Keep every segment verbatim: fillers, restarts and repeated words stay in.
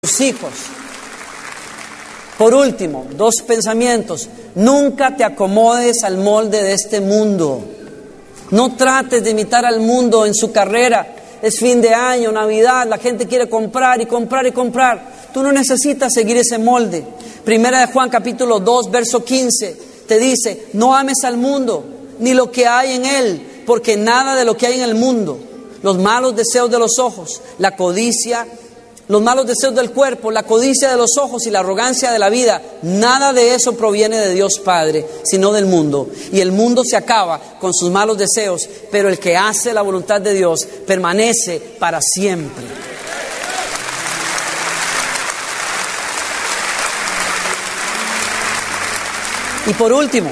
tus hijos. Por último, dos pensamientos. Nunca te acomodes al molde de este mundo. No trates de imitar al mundo en su carrera. Es fin de año, Navidad, la gente quiere comprar y comprar y comprar. Tú no necesitas seguir ese molde. Primera de Juan capítulo dos, verso quince, te dice: no ames al mundo, ni lo que hay en él, porque nada de lo que hay en el mundo, los malos deseos de los ojos, la codicia, los malos deseos del cuerpo, la codicia de los ojos y la arrogancia de la vida, nada de eso proviene de Dios Padre, sino del mundo. Y el mundo se acaba con sus malos deseos, pero el que hace la voluntad de Dios permanece para siempre. Y por último,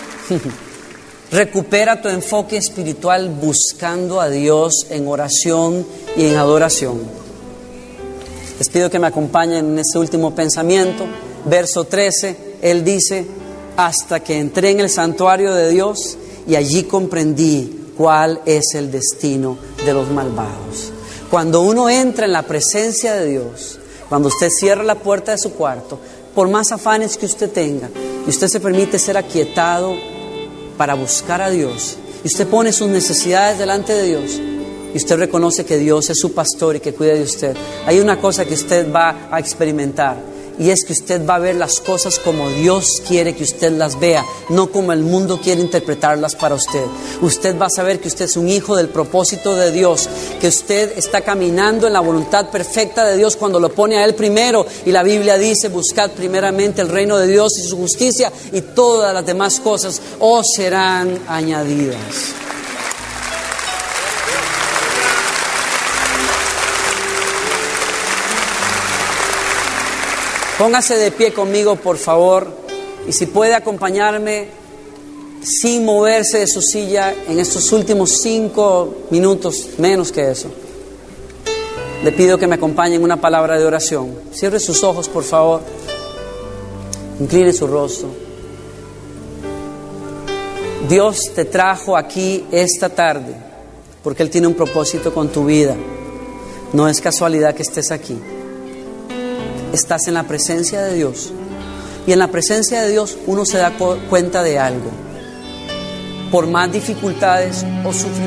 recupera tu enfoque espiritual buscando a Dios en oración y en adoración. Les pido que me acompañen en este último pensamiento. Verso trece, él dice: hasta que entré en el santuario de Dios y allí comprendí cuál es el destino de los malvados. Cuando uno entra en la presencia de Dios, cuando usted cierra la puerta de su cuarto, por más afanes que usted tenga, y usted se permite ser aquietado para buscar a Dios, y usted pone sus necesidades delante de Dios, y usted reconoce que Dios es su pastor y que cuida de usted, hay una cosa que usted va a experimentar, y es que usted va a ver las cosas como Dios quiere que usted las vea, no como el mundo quiere interpretarlas para usted. Usted va a saber que usted es un hijo del propósito de Dios, que usted está caminando en la voluntad perfecta de Dios cuando lo pone a Él primero, y la Biblia dice: buscad primeramente el reino de Dios y su justicia, y todas las demás cosas os serán añadidas. Póngase de pie conmigo, por favor, y si puede acompañarme sin moverse de su silla en estos últimos cinco minutos, menos que eso. Le pido que me acompañe en una palabra de oración. Cierre sus ojos, por favor. Incline su rostro. Dios te trajo aquí esta tarde porque Él tiene un propósito con tu vida. No es casualidad que estés aquí. Estás en la presencia de Dios, y en la presencia de Dios uno se da cuenta de algo. Por más dificultades o sufrimientos